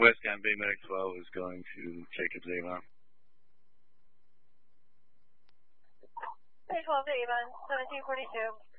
Westbound Bay Maxwell is going to Jacobs Avon. Bay 12 to Avon, 1742.